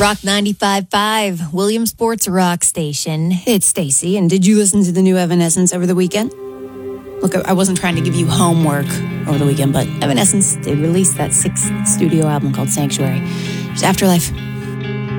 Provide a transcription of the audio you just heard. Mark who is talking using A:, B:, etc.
A: Rock 95.5, William Sports Rock Station.
B: It's Stacy, and did you listen to the new Evanescence over the weekend? Look, I wasn't trying to give you homework over the weekend, but Evanescence did release that 6th studio album called Sanctuary. There's Afterlife.